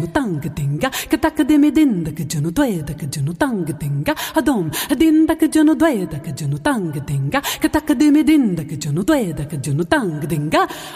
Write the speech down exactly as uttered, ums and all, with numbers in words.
junu tang dinga katak de me dinda ka junu dweda ka junu tang dinga adom dinda ka junu dweda ka junu tang dinga katak de me dinda ka junu dweda ka junu tang dinga